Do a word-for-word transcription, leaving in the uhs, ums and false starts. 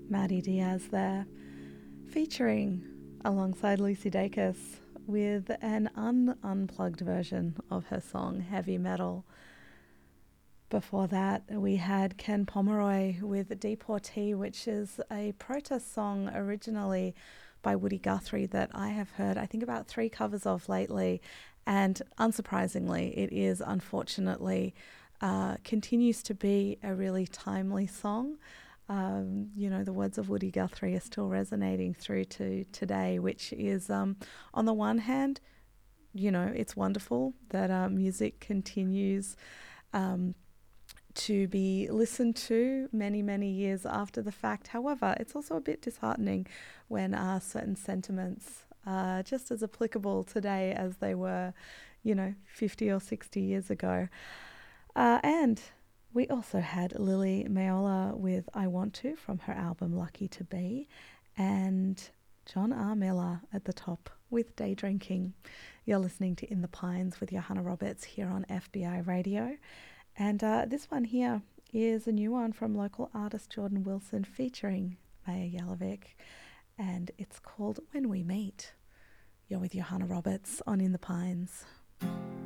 Maddie Diaz there, featuring alongside Lucy Dacus with an un-unplugged version of her song Heavy Metal. Before that, we had Ken Pomeroy with Deportee, which is a protest song originally by Woody Guthrie that I have heard, I think, about three covers of lately. And unsurprisingly, it is unfortunately uh, continues to be a really timely song. Um, you know, the words of Woody Guthrie are still resonating through to today, which is, um, on the one hand, you know, it's wonderful that uh, music continues um, to be listened to many, many years after the fact. However, it's also a bit disheartening when uh, certain sentiments are just as applicable today as they were, you know, fifty or sixty years ago. Uh, and we also had Lily Mayola with I Want To from her album Lucky to Be, and John R. Miller at the top with Day Drinking. You're listening to In the Pines with Johanna Roberts here on F B I Radio. And uh, this one here is a new one from local artist Jordan Wilson featuring Maya Jelavic, and it's called When We Meet. You're with Johanna Roberts on In the Pines.